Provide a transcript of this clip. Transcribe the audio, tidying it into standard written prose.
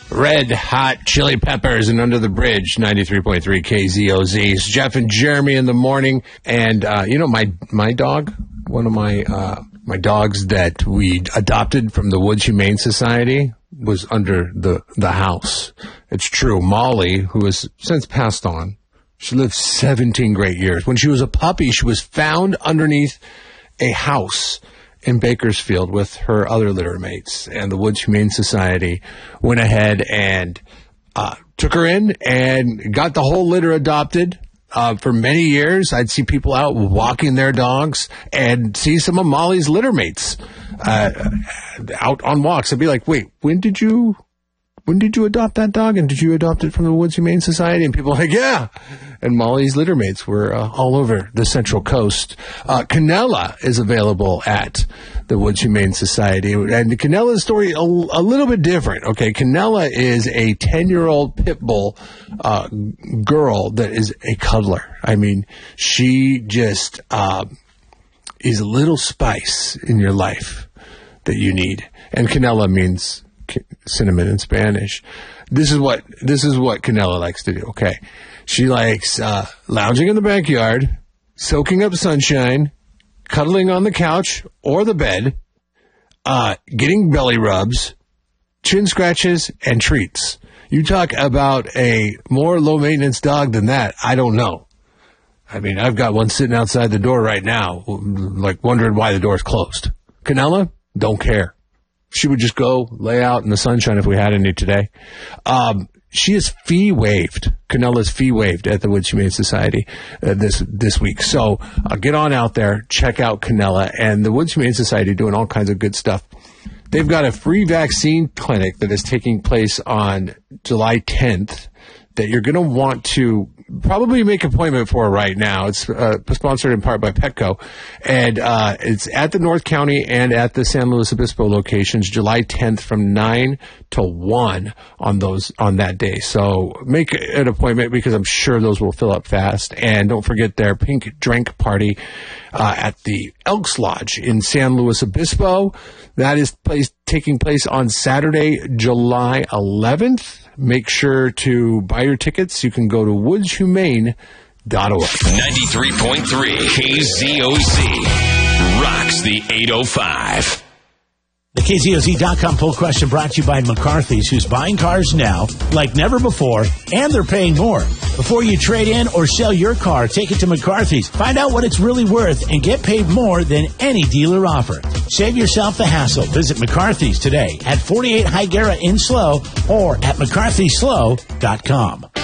Red Hot Chili Peppers and Under the Bridge, 93.3 KZOZ. It's Jeff and Jeremy in the morning. And, my dog, one of my dogs that we adopted from the Woods Humane Society was under the house. It's true. Molly, who has since passed on, she lived 17 great years. When she was a puppy, she was found underneath a house in Bakersfield with her other litter mates, and the Woods Humane Society went ahead and took her in and got the whole litter adopted. For many years, I'd see people out walking their dogs and see some of Molly's litter mates out on walks. I'd be like, wait, when did you adopt that dog? And did you adopt it from the Woods Humane Society? And people are like, yeah. And Molly's litter mates were all over the Central Coast. Canella is available at the Woods Humane Society. And Canella's story a little bit different. Okay, Canella is a 10-year-old pit bull girl that is a cuddler. I mean, she just is a little spice in your life that you need. And Canella means cinnamon in Spanish. This is what Canella likes to do. Okay. She likes lounging in the backyard, soaking up sunshine, cuddling on the couch or the bed, getting belly rubs, chin scratches, and treats. You talk about a more low-maintenance dog than that, I don't know. I mean, I've got one sitting outside the door right now, like wondering why the door's closed. Canella, don't care. She would just go lay out in the sunshine if we had any today. She is fee waived. Canella's fee waived at the Woods Humane Society this week. So get on out there, check out Canella, and the Woods Humane Society doing all kinds of good stuff. They've got a free vaccine clinic that is taking place on July 10th that you're going to want to probably make an appointment for right now. It's sponsored in part by Petco, and it's at the North County and at the San Luis Obispo locations, July 10th from 9 to 1 on that day. So make an appointment because I'm sure those will fill up fast. And don't forget their pink drink party at the Elks Lodge in San Luis Obispo. That is taking place on Saturday, July 11th. Make sure to buy your tickets. You can go to woodshumane.org. 93.3 KZOZ rocks the 805. The KZOZ.com poll question brought to you by McCarthy's, who's buying cars now like never before, and they're paying more. Before you trade in or sell your car, take it to McCarthy's. Find out what it's really worth and get paid more than any dealer offer. Save yourself the hassle. Visit McCarthy's today at 48 Higuera in Slow or at McCarthysSlow.com.